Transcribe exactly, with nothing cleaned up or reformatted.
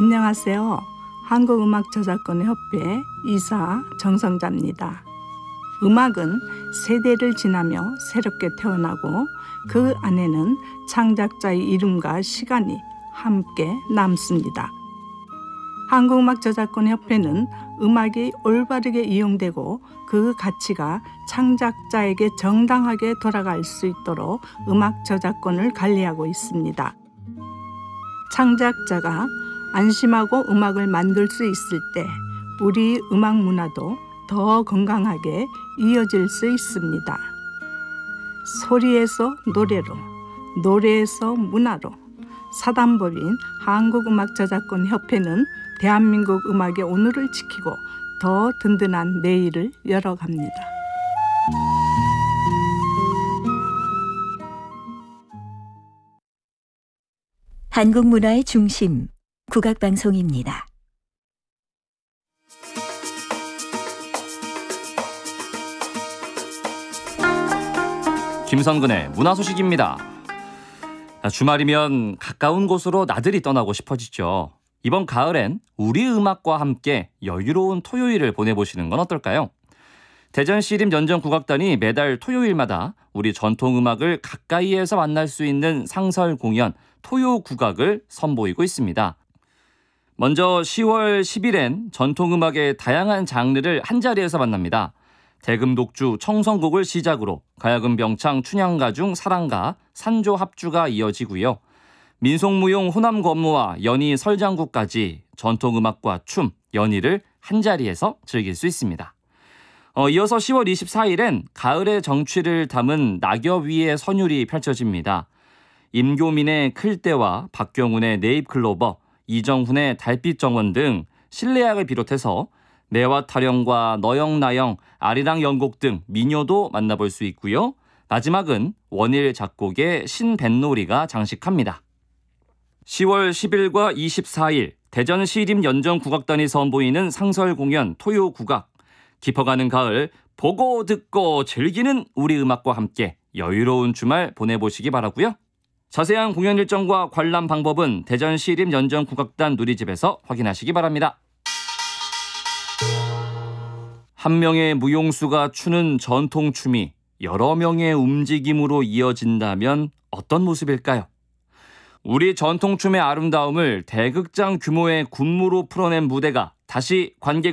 안녕하세요. 한국음악저작권협회 이사 정성자입니다. 음악은 세대를 지나며 새롭게 태어나고 그 안에는 창작자의 이름과 시간이 함께 남습니다. 한국음악저작권협회는 음악이 올바르게 이용되고 그 가치가 창작자에게 정당하게 돌아갈 수 있도록 음악 저작권을 관리하고 있습니다. 창작자가 안심하고 음악을 만들 수 있을 때 우리 음악 문화도 더 건강하게 이어질 수 있습니다. 소리에서 노래로, 노래에서 문화로 사단법인 한국음악저작권협회는 대한민국 음악의 오늘을 지키고 더 든든한 내일을 열어갑니다. 한국 문화의 중심, 국악방송입니다. 김선근의 문화소식입니다. 주말이면 가까운 곳으로 나들이 떠나고 싶어지죠. 이번 가을엔 우리 음악과 함께 여유로운 토요일을 보내보시는 건 어떨까요? 대전 시립 연정국악단이 매달 토요일마다 우리 전통음악을 가까이에서 만날 수 있는 상설 공연 토요국악을 선보이고 있습니다. 먼저 시월 십일엔 전통음악의 다양한 장르를 한자리에서 만납니다. 대금독주 청성곡을 시작으로 가야금 병창 춘향가중 사랑가 산조 합주가 이어지고요. 민속무용 호남권무와 연희 설장구까지 전통음악과 춤, 연희를 한자리에서 즐길 수 있습니다. 어, 이어서 시월 이십사일엔 가을의 정취를 담은 낙엽 위의 선율이 펼쳐집니다. 임교민의 클대와 박경훈의 네잎클로버, 이정훈의 달빛정원 등 실내악을 비롯해서 매화 타령과 너영나영, 아리랑 연곡 등 민요도 만나볼 수 있고요. 마지막은 원일 작곡의 신뱃놀이가 장식합니다. 시월 십일과 이십사일 대전 시립 연정국악단이 선보이는 상설 공연 토요국악. 깊어가는 가을, 보고 듣고 즐기는 우리 음악과 함께 여유로운 주말 보내보시기 바라고요. 자세한 공연 일정과 관람 방법은 대전 시립 연정국악단 누리집에서 확인하시기 바랍니다. 한 명의 무용수가 추는 전통춤이 여러 명의 움직임으로 이어진다면 어떤 모습일까요? 우리 전통춤의 아름다움을 대극장 규모의 군무로 풀어낸 무대가 다시 관객